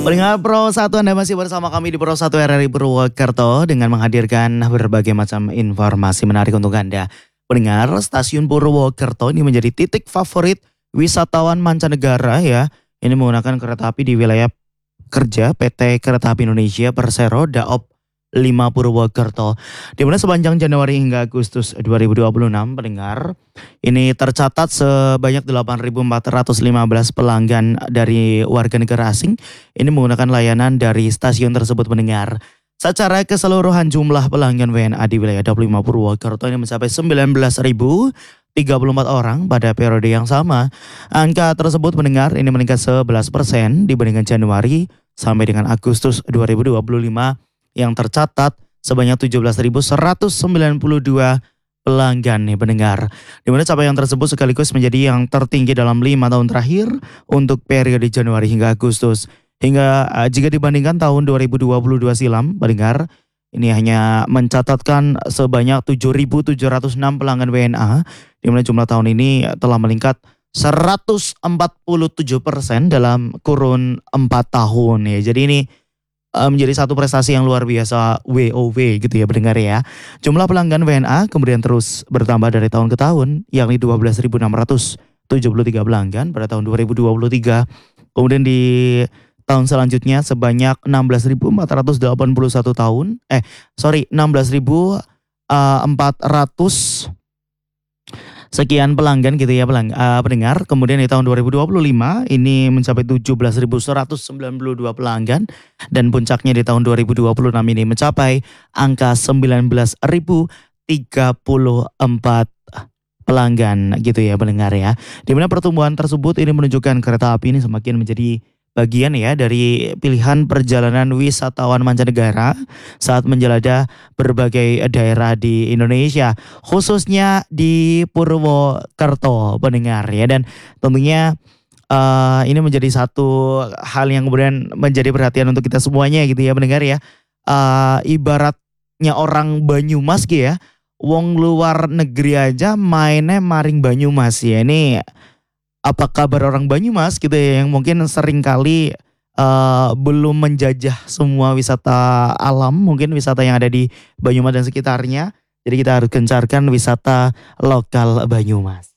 Pendengar Pro 1, Anda masih bersama kami di Pro 1 RRI Purwokerto dengan menghadirkan berbagai macam informasi menarik untuk Anda. Pendengar, stasiun Purwokerto ini menjadi titik favorit wisatawan mancanegara ya. Ini menggunakan kereta api di wilayah kerja PT Kereta Api Indonesia Persero Daop 5 Purwokerto. Di mana sepanjang Januari hingga Agustus 2026 pendengar, ini tercatat sebanyak 8.415 pelanggan dari warga negara asing ini menggunakan layanan dari stasiun tersebut pendengar. Secara keseluruhan jumlah pelanggan WNA di wilayah Daop 5 Purwokerto ini mencapai 19.034 orang pada periode yang sama. Angka tersebut mendengar ini meningkat 11% dibandingkan Januari sampai dengan Agustus 2025 yang tercatat sebanyak 17.192 pelanggan nih pendengar. Di mana capaian tersebut sekaligus menjadi yang tertinggi dalam 5 tahun terakhir untuk periode Januari hingga Agustus. Hingga jika dibandingkan tahun 2022 silam pendengar, ini hanya mencatatkan sebanyak 7.706 pelanggan WNA, di mana jumlah tahun ini telah meningkat 147% dalam kurun 4 tahun ya. Jadi ini menjadi satu prestasi yang luar biasa WOW gitu ya pendengar ya. Jumlah pelanggan WNA kemudian terus bertambah dari tahun ke tahun, yakni 12.673 pelanggan pada tahun 2023. Kemudian di tahun selanjutnya sebanyak 16.481 sekian pelanggan gitu ya pendengar. Kemudian di tahun 2025 ini mencapai 17.192 pelanggan dan puncaknya di tahun 2026 ini mencapai angka 19.034 pelanggan gitu ya pendengar ya. Di mana pertumbuhan tersebut ini menunjukkan kereta api ini semakin menjadi bagian ya dari pilihan perjalanan wisatawan mancanegara saat menjelajah berbagai daerah di Indonesia, khususnya di Purwokerto pendengar ya. Dan tentunya ini menjadi satu hal yang kemudian menjadi perhatian untuk kita semuanya gitu ya pendengar ya. Ibaratnya orang Banyumas gitu ya, wong luar negeri aja mainnya maring Banyumas ya. Ini apa kabar orang Banyumas gitu ya yang mungkin sering kali belum menjajah semua wisata alam, mungkin wisata yang ada di Banyumas dan sekitarnya. Jadi kita harus gencarkan wisata lokal Banyumas.